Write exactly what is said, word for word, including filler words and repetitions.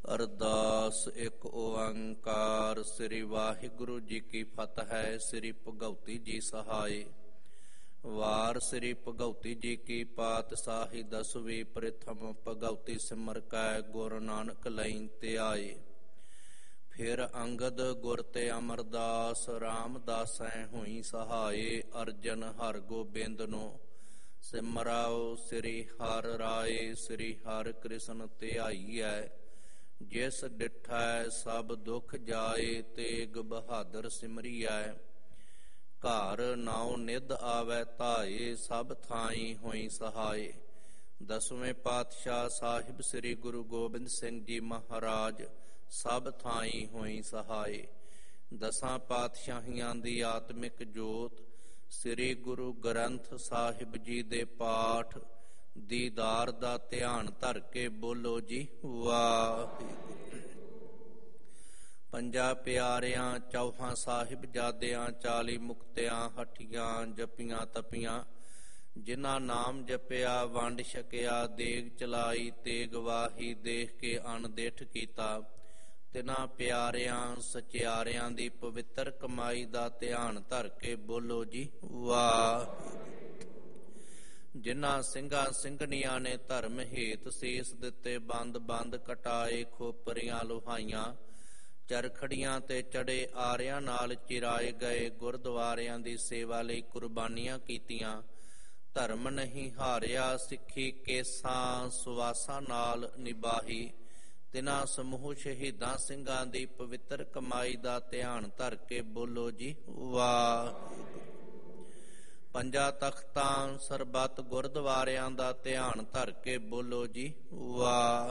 ਅਰਦਾਸ। ਇੱਕ ਓੰਕਾਰ ਸ੍ਰੀ ਵਾਹਿਗੁਰੂ ਜੀ ਕੀ ਫਤਿਹ ਹੈ। ਸ੍ਰੀ ਭਗਉਤੀ ਜੀ ਸਹਾਏ। ਵਾਰ ਸ੍ਰੀ ਭਗਉਤੀ ਜੀ ਕੀ ਪਾਤਸ਼ਾਹੀ ਦਸਵੀਂ ਪ੍ਰਥਮ ਭਗਉਤੀ ਸਿਮਰ ਕੈ ਗੁਰੂ ਨਾਨਕ ਲਈ ਧਿਆਏ। ਫਿਰ ਅੰਗਦ ਗੁਰ ਤੇ ਅਮਰਦਾਸ ਰਾਮਦਾਸੈ ਹੋਈ ਸਹਾਏ। ਅਰਜਨ ਹਰਿ ਗੋਬਿੰਦ ਨੂੰ ਸਿਮਰਾਓ ਸ੍ਰੀ ਹਰਿ ਰਾਏ। ਸ੍ਰੀ ਹਰਿ ਕ੍ਰਿਸ਼ਨ ਧਿਆਈਐ ਜਿਸ ਡਿਠੈ ਸਭ ਦੁਖ ਜਾਏ। ਤੇਗ ਬਹਾਦਰ ਸਿਮਰੀਐ ਘਰ ਨਾਉ ਨਿਧ ਆਵੈ ਧਾਏ। ਸਭ ਥਾਈ ਹੋਈ ਸਹਾਏ। ਦਸਵੇਂ ਪਾਤਸ਼ਾਹ ਸਾਹਿਬ ਸ੍ਰੀ ਗੁਰੂ ਗੋਬਿੰਦ ਸਿੰਘ ਜੀ ਮਹਾਰਾਜ ਸਭ ਥਾਈ ਹੋਈ ਸਹਾਏ। ਦਸਾਂ ਪਾਤਸ਼ਾਹੀਆਂ ਦੀ ਆਤਮਿਕ ਜੋਤ ਸ੍ਰੀ ਗੁਰੂ ਗ੍ਰੰਥ ਸਾਹਿਬ ਜੀ ਦੇ ਪਾਠ ਦੀਦਾਰ ਦਾ ਧਿਆਨ ਧਰ ਕੇ ਬੋਲੋ ਜੀ ਵਾਹਿਗੁਰੂ। ਪੰਜਾਂ ਪਿਆਰਿਆਂ ਚੌਹਾਂ ਸਾਹਿਬਜ਼ਾਦਿਆਂ ਚਾਲੀ ਮੁਕਤਿਆਂ ਹੱਠੀਆਂ ਜਪੀਆਂ ਤਪੀਆਂ। ਜਿਨ੍ਹਾਂ ਨਾਮ ਜਪਿਆ ਵੰਡ ਛਕਿਆ ਦੇਗ ਚਲਾਈ। ਤੇਗ ਵਾਹੀ ਦੇਖ ਕੇ ਅਣਦੇਠ ਕੀਤਾ। ਤਿਨਾਂ ਪਿਆਰਿਆਂ ਸਚਿਆਰਿਆਂ ਦੀ ਪਵਿੱਤਰ ਕਮਾਈ ਦਾ ਧਿਆਨ ਧਰ ਕੇ ਬੋਲੋ ਜੀ ਵਾਹਿਗੁਰੂ। ਜਿਨ੍ਹਾਂ ਸਿੰਘਾਂ ਸਿੰਘਣੀਆਂ ਨੇ ਧਰਮ ਹੇਤ ਸੀਸ ਦਿੱਤੇ ਬੰਦ ਬੰਦ ਕਟਾਏ। ਖੋਪਰੀਆਂ ਲੁਹਾਈਆਂ ਚਰਖੜੀਆਂ ਤੇ ਚੜੇ ਆਰਿਆਂ ਨਾਲ ਚਿਰਾਏ ਗਏ। ਗੁਰਦੁਆਰਿਆਂ ਦੀ ਸੇਵਾ ਲਈ ਕੁਰਬਾਨੀਆਂ ਕੀਤੀਆਂ। ਧਰਮ ਨਹੀਂ ਹਾਰਿਆ ਸਿੱਖੀ ਕੇਸਾਂ ਸੁਆਸਾਂ ਨਾਲ ਨਿਭਾਹੀ। ਤਿਨਾਂ ਸਮੂਹ ਸ਼ਹੀਦਾਂ ਸਿੰਘਾਂ ਦੀ ਪਵਿੱਤਰ ਕਮਾਈ ਦਾ ਧਿਆਨ ਧਰ ਕੇ ਬੋਲੋ ਜੀ ਵਾਹਿਗੁਰੂ। ਪੰਜਾਂ ਤਖਤਾਂ ਸਰਬੱਤ ਗੁਰਦੁਆਰਿਆਂ ਦਾ ਧਿਆਨ ਧਰ ਕੇ ਬੋਲੋ ਜੀ ਵਾਹਿਗੁਰੂ।